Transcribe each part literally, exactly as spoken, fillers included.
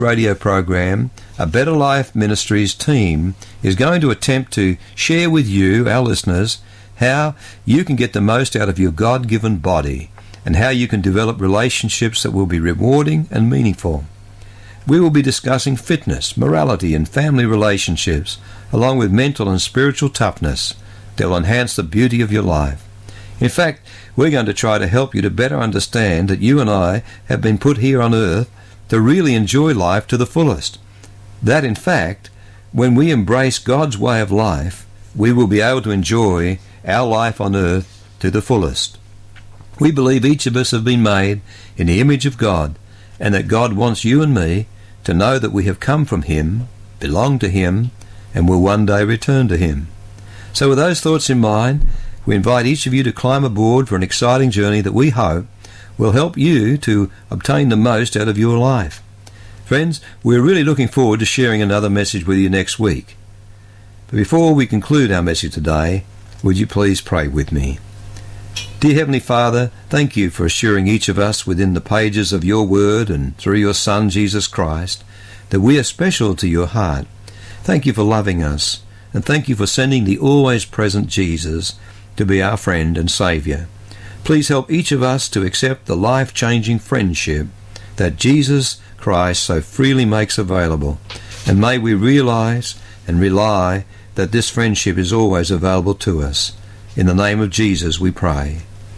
radio program, A Better Life Ministries team is going to attempt to share with you, our listeners, how you can get the most out of your God-given body and how you can develop relationships that will be rewarding and meaningful. We will be discussing fitness, morality, and family relationships, along with mental and spiritual toughness that will enhance the beauty of your life. In fact, we're going to try to help you to better understand that you and I have been put here on earth to really enjoy life to the fullest. That, in fact, when we embrace God's way of life, we will be able to enjoy our life on earth to the fullest. We believe each of us have been made in the image of God, and that God wants you and me to know that we have come from Him, belong to Him, and will one day return to Him. So with those thoughts in mind, we invite each of you to climb aboard for an exciting journey that we hope will help you to obtain the most out of your life. Friends, we're really looking forward to sharing another message with you next week. But before we conclude our message today, would you please pray with me? Dear Heavenly Father, thank you for assuring each of us within the pages of your word and through your Son, Jesus Christ, that we are special to your heart. Thank you for loving us, and thank you for sending the always present Jesus to be our friend and Saviour. Please help each of us to accept the life-changing friendship that Jesus Christ so freely makes available, and may we realize and rely that this friendship is always available to us. In the name of Jesus we pray.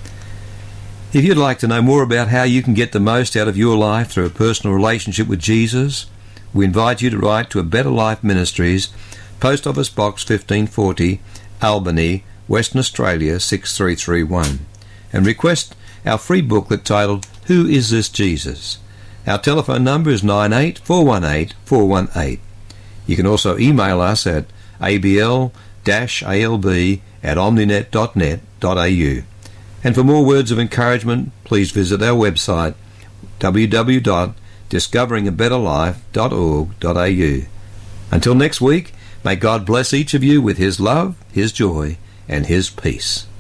If you'd like to know more about how you can get the most out of your life through a personal relationship with Jesus, we invite you to write to A Better Life Ministries, Post Office Box fifteen forty, Albany, Western Australia six three three one, and request our free booklet titled Who Is This Jesus? Our telephone number is nine eight four one eight four one eight. You can also email us at a b l dash a l b at omninet dot net dot a u. And for more words of encouragement, please visit our website w w w dot discovering a better life dot org dot a u. Until next week, may God bless each of you with His love, His joy, and His peace.